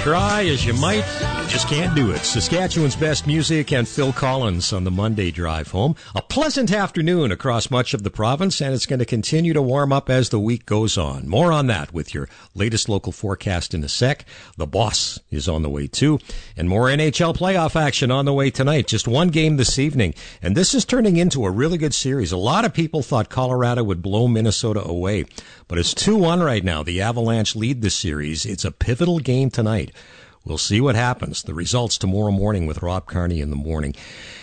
try as you might, you just can't do it. Saskatchewan's best music and Phil Collins on the Monday drive home. A pleasant afternoon across much of the province, and it's going to continue to warm up as the week goes on. More on that with your latest local forecast in a sec. The boss is on the way too, and more NHL playoff action on the way tonight. Just one game this evening, and this is turning into a really good series. A lot of people thought Colorado would blow Minnesota away, but it's 2-1 right now. The Avalanche lead the series. It's a pivotal game tonight. We'll see what happens. The results tomorrow morning with Rob Carney in the morning.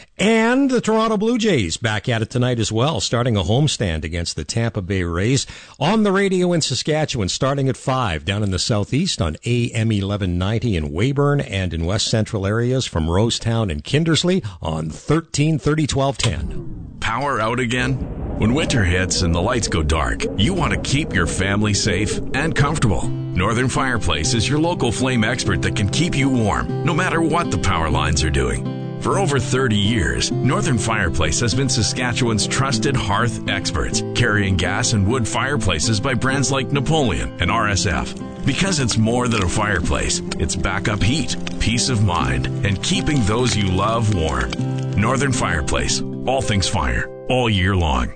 And the Toronto Blue Jays back at it tonight as well, starting a homestand against the Tampa Bay Rays on the radio in Saskatchewan, starting at 5 down in the southeast on AM 1190 in Weyburn and in west central areas from Rosetown and Kindersley on 1330 1210. Power out again? When winter hits and the lights go dark, you want to keep your family safe and comfortable. Northern Fireplace is your local flame expert that can keep you warm, no matter what the power lines are doing. For over 30 years, Northern Fireplace has been Saskatchewan's trusted hearth experts, carrying gas and wood fireplaces by brands like Napoleon and RSF. Because it's more than a fireplace, it's backup heat, peace of mind, and keeping those you love warm. Northern Fireplace, all things fire, all year long.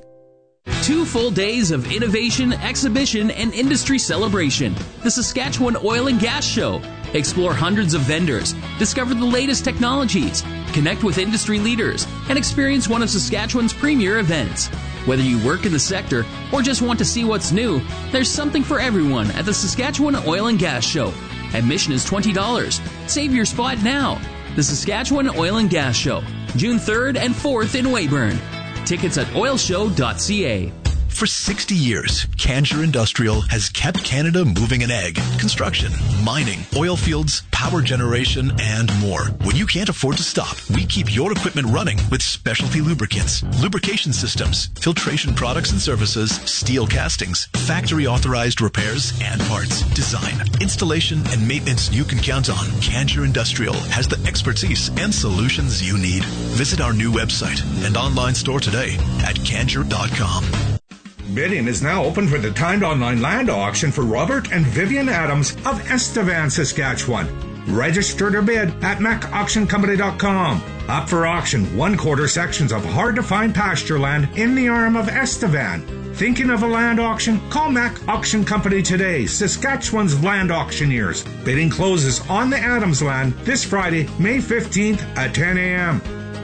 2 full days of innovation, exhibition, and industry celebration. The Saskatchewan Oil and Gas Show. Explore hundreds of vendors, discover the latest technologies, connect with industry leaders, and experience one of Saskatchewan's premier events. Whether you work in the sector or just want to see what's new, there's something for everyone at the Saskatchewan Oil and Gas Show. Admission is $20. Save your spot now. The Saskatchewan Oil and Gas Show, June 3rd and 4th in Weyburn. Tickets at oilshow.ca. For 60 years, Canger Industrial has kept Canada moving an egg. Construction, mining, oil fields, power generation, and more. When you can't afford to stop, we keep your equipment running with specialty lubricants, lubrication systems, filtration products and services, steel castings, factory-authorized repairs and parts, design, installation, and maintenance you can count on. Canger Industrial has the expertise and solutions you need. Visit our new website and online store today at Canger.com. Bidding is now open for the timed online land auction for Robert and Vivian Adams of Estevan, Saskatchewan. Register to bid at macauctioncompany.com. Up for auction 1/4 sections of hard-to-find pasture land in the arm of Estevan. Thinking of a land auction? Call Mac Auction Company today, Saskatchewan's land auctioneers. Bidding closes on the Adams land this Friday, May 15th at 10 a.m.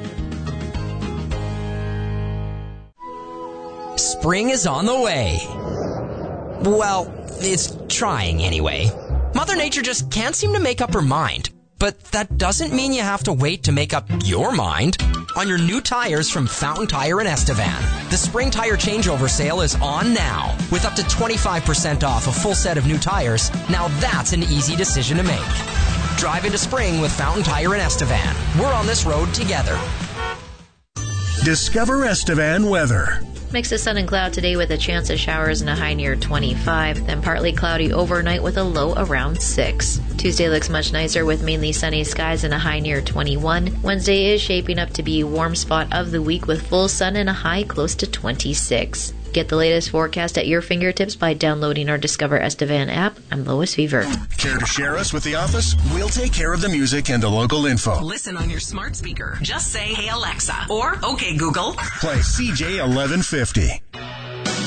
Spring is on the way. Well, it's trying anyway. Mother Nature just can't seem to make up her mind. But that doesn't mean you have to wait to make up your mind on your new tires from Fountain Tire in Estevan. The spring tire changeover sale is on now. With up to 25% off a full set of new tires, now that's an easy decision to make. Drive into spring with Fountain Tire in Estevan. We're on this road together. Discover Estevan weather. Mix of sun and cloud today with a chance of showers and a high near 25, then partly cloudy overnight with a low around 6. Tuesday looks much nicer with mainly sunny skies and a high near 21. Wednesday is shaping up to be a warm spot of the week with full sun and a high close to 26. Get the latest forecast at your fingertips by downloading our Discover Estevan app. I'm Lois Fever. Care to share us with the office? We'll take care of the music and the local info. Listen on your smart speaker. Just say, "Hey Alexa," or "Okay Google." Play CJ 1150.